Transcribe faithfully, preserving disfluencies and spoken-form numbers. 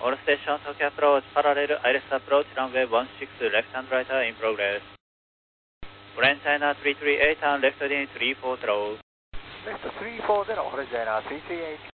All station Tokyo approach, parallel Iris approach, runway one six, left hand right in progress. Grand China three three eight and left heading three four zero. Left three four zero, Horizon three three eight.